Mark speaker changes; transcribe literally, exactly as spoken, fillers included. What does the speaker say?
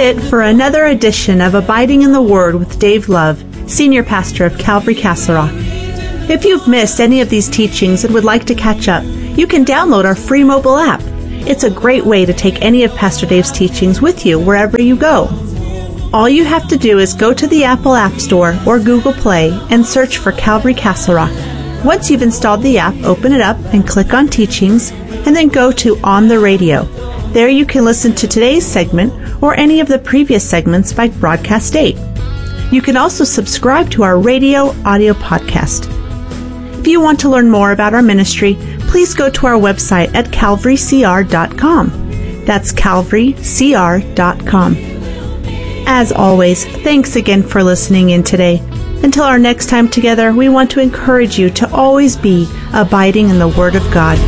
Speaker 1: it for another edition of Abiding in the Word with Dave Love, Senior Pastor of Calvary Castle Rock. If you've missed any of these teachings and would like to catch up, you can download our free mobile app. It's a great way to take any of Pastor Dave's teachings with you wherever you go. All you have to do is go to the Apple App Store or Google Play and search for Calvary Castle Rock. Once you've installed the app, open it up and click on Teachings, and then go to On the Radio. There you can listen to today's segment or any of the previous segments by broadcast date. You can also subscribe to our radio audio podcast. If you want to learn more about our ministry, please go to our website at calvary c r dot com. That's calvary c r dot com. As always, thanks again for listening in today. Until our next time together, we want to encourage you to always be abiding in the Word of God.